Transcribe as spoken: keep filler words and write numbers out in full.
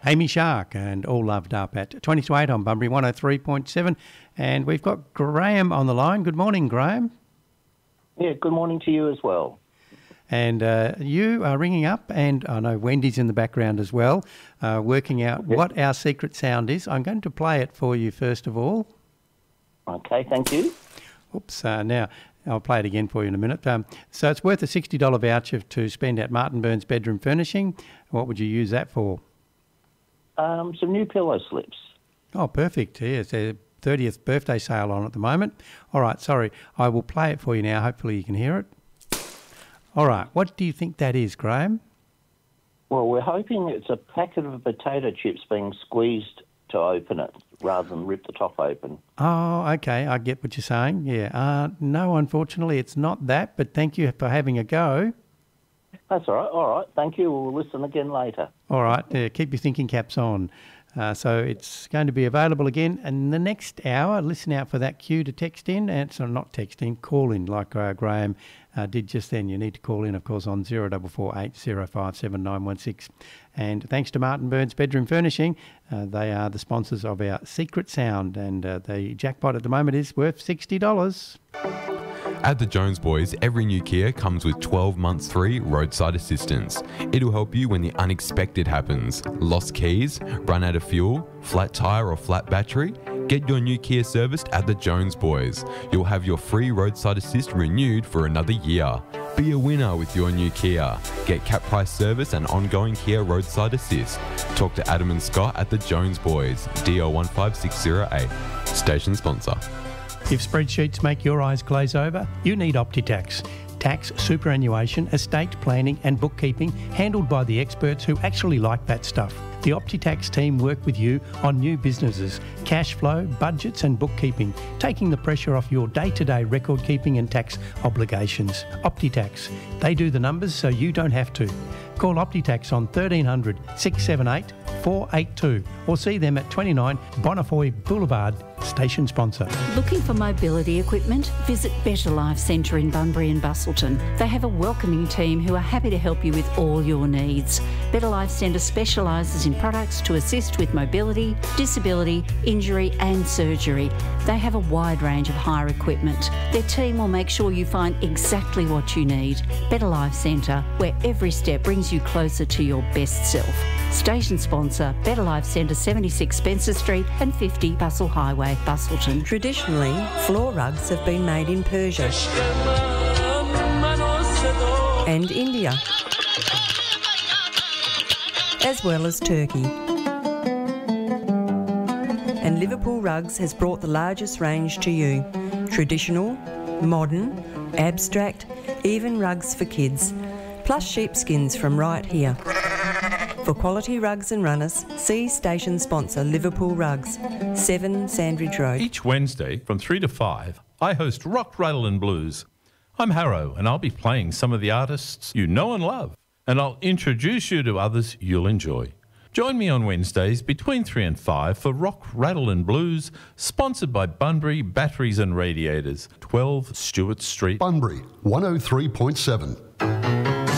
Amy Shark, and all loved up at twenty to eight on Bunbury one oh three point seven. And we've got Graham on the line. Good morning, Graham. Yeah, good morning to you as well. And uh, you are ringing up, and I know Wendy's in the background as well, uh, working out Yep. what our secret sound is. I'm going to play it for you first of all. Okay, thank you. Oops, uh, now I'll play it again for you in a minute. Um, so it's worth a sixty dollars voucher to spend at Martin Burns Bedroom Furnishing. What would you use that for? Um, some new pillow slips. Oh, perfect. Yes, there's a thirtieth birthday sale on at the moment. All right, sorry. I will play it for you now. Hopefully you can hear it. All right, what do you think that is, Graham? Well, we're hoping it's a packet of potato chips being squeezed to open it rather than rip the top open. Oh, okay, I get what you're saying. Yeah, uh, no, unfortunately it's not that, but thank you for having a go. That's all right. All right, thank you. We'll listen again later. All right, uh, keep your thinking caps on. Uh, so it's going to be available again in the next hour. Listen out for that cue to text in. And so not text in, call in like uh, Graham uh, did just then. You need to call in, of course, on zero four four eight zero five seven nine one six. And thanks to Martin Burns Bedroom Furnishing, uh, they are the sponsors of our Secret Sound. And uh, the jackpot at the moment is worth sixty dollars. At the Jones Boys, every new Kia comes with twelve months free roadside assistance. It'll help you when the unexpected happens. Lost keys, run out of fuel, flat tyre or flat battery? Get your new Kia serviced at the Jones Boys. You'll have your free roadside assist renewed for another year. Be a winner with your new Kia. Get cap price service and ongoing Kia roadside assist. Talk to Adam and Scott at the Jones Boys, D O one five six zero eight. Station sponsor. If spreadsheets make your eyes glaze over, you need OptiTax. Tax, superannuation, estate planning and bookkeeping handled by the experts who actually like that stuff. The OptiTax team work with you on new businesses, cash flow, budgets and bookkeeping, taking the pressure off your day-to-day record keeping and tax obligations. OptiTax. They do the numbers so you don't have to. Call OptiTax on thirteen hundred, six seven eight, four eight two or see them at twenty-nine Bonnefoy Boulevard, station sponsor. Looking for mobility equipment? Visit Better Life Centre in Bunbury and Bustleton. They have a welcoming team who are happy to help you with all your needs. Better Life Centre specialises in products to assist with mobility, disability, injury and surgery. They have a wide range of hire equipment. Their team will make sure you find exactly what you need. Better Life Centre, where every step brings you closer to your best self. Station sponsor, Better Life Centre, seventy-six Spencer Street and fifty Bustle Highway, Bustleton. Traditionally, floor rugs have been made in Persia and India, as well as Turkey. And Liverpool Rugs has brought the largest range to you. Traditional, modern, abstract, even rugs for kids, plus sheepskins from right here. For quality rugs and runners, see station sponsor Liverpool Rugs, seven Sandridge Road. Each Wednesday from three to five, I host Rock, Rattle and Blues. I'm Harrow and I'll be playing some of the artists you know and love, and I'll introduce you to others you'll enjoy. Join me on Wednesdays between three and five for Rock, Rattle and Blues, sponsored by Bunbury Batteries and Radiators, twelve Stewart Street, Bunbury one oh three point seven.